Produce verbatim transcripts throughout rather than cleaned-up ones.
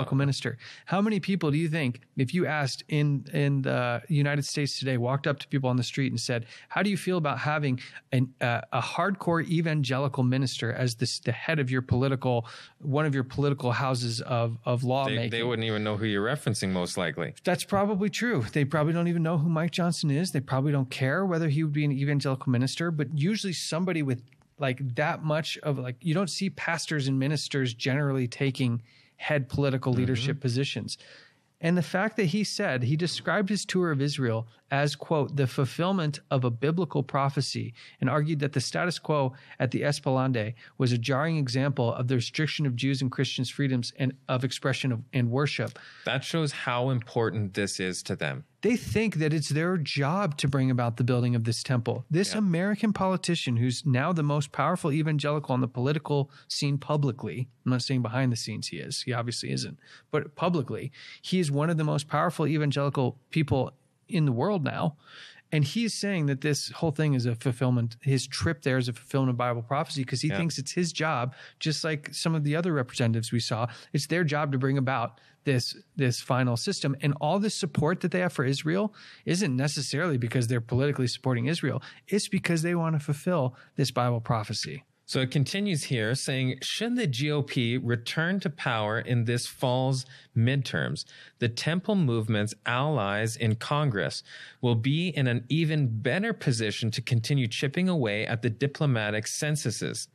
evangelical No. minister. How many people do you think, if you asked in in the United States today, walked up to people on the street and said, "How do you feel about having an, uh, a hardcore evangelical minister as this, the head of your political, one of your political houses of of lawmaking?" They, they wouldn't even know who you're referencing, most likely. That's probably true. They probably don't even know who Mike Johnson is. They probably don't care whether he would be an evangelical minister. But usually, somebody with like that much of like, you don't see pastors and ministers generally taking head political leadership mm-hmm. positions. And the fact that he said, he described his tour of Israel as, quote, the fulfillment of a biblical prophecy, and argued that the status quo at the Esplanade was a jarring example of the restriction of Jews and Christians' freedoms and of expression of, and worship. That shows how important this is to them. They think that it's their job to bring about the building of this temple. This yeah. American politician, who's now the most powerful evangelical on the political scene publicly, I'm not saying behind the scenes he is, he obviously isn't, but publicly, he is one of the most powerful evangelical people in the world now. And he's saying that this whole thing is a fulfillment, his trip there is a fulfillment of Bible prophecy, because he yeah. thinks it's his job, just like some of the other representatives we saw, it's their job to bring about this this final system. And all this support that they have for Israel isn't necessarily because they're politically supporting Israel. It's because they want to fulfill this Bible prophecy. So it continues here saying, should the G O P return to power in this fall's midterms, the temple movement's allies in Congress will be in an even better position to continue chipping away at the diplomatic censuses.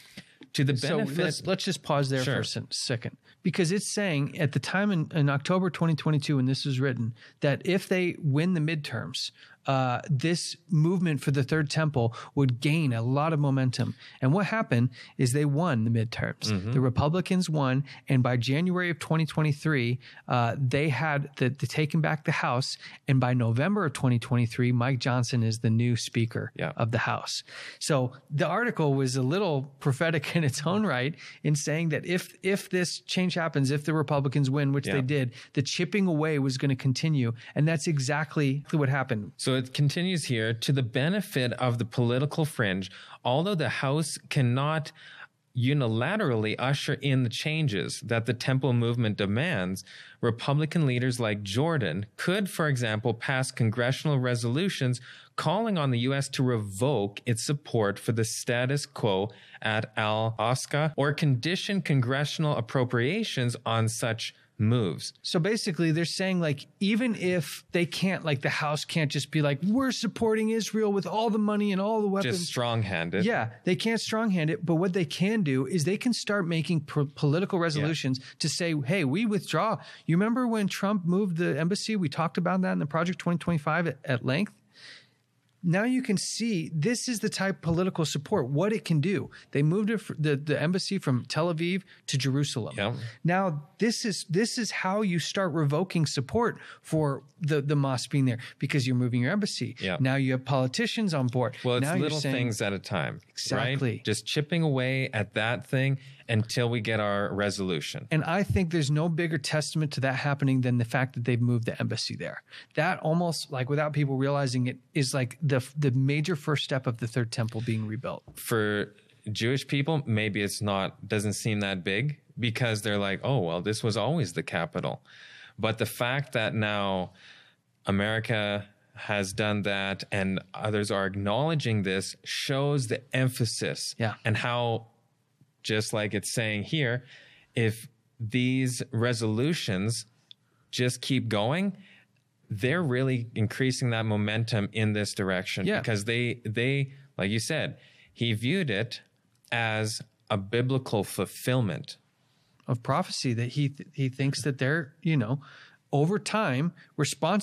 To the benefit... So let's, let's just pause there Sure. for a se- second. Because it's saying at the time in, in October twenty twenty-two, when this was written, that if they win the midterms, uh, this movement for the Third Temple would gain a lot of momentum. And what happened is they won the midterms. Mm-hmm. The Republicans won, and by January of twenty twenty-three, uh, they had the, the taken back the House, and by November of twenty twenty-three, Mike Johnson is the new Speaker yeah. of the House. So the article was a little prophetic in its own right in saying that if if this change happens, if the Republicans win, which yeah. they did, the chipping away was going to continue. And that's exactly what happened. So it continues here, to the benefit of the political fringe, although the House cannot unilaterally usher in the changes that the temple movement demands, Republican leaders like Jordan could, for example, pass congressional resolutions calling on the U S to revoke its support for the status quo at Al-Aqsa or condition congressional appropriations on such moves. So basically they're saying, like, even if they can't, like the House can't just be like, we're supporting Israel with all the money and all the weapons. Just strong-handed. Yeah, they can't strong-hand it. But what they can do is they can start making pro- political resolutions yeah. to say, hey, we withdraw. You remember when Trump moved the embassy? We talked about that in the Project twenty twenty-five at, at length. Now you can see this is the type of political support, what it can do. They moved it, the, the embassy from Tel Aviv to Jerusalem. Yep. Now, this is this is how you start revoking support for the, the mosque being there, because you're moving your embassy. Yep. Now you have politicians on board. Well, it's now little saying, things at a time. Exactly. Right? Just chipping away at that thing until we get our resolution. And I think there's no bigger testament to that happening than the fact that they've moved the embassy there. That almost, like, without people realizing it, is like the the major first step of the Third Temple being rebuilt. For Jewish people, maybe it's not, doesn't seem that big, because they're like, oh, well, this was always the capital. But the fact that now America has done that and others are acknowledging this shows the emphasis yeah. and how, just like it's saying here, if these resolutions just keep going, they're really increasing that momentum in this direction. Yeah. Because they, they, like you said, he viewed it as a biblical fulfillment of prophecy, that he th- he thinks that they're, you know, over time, responsible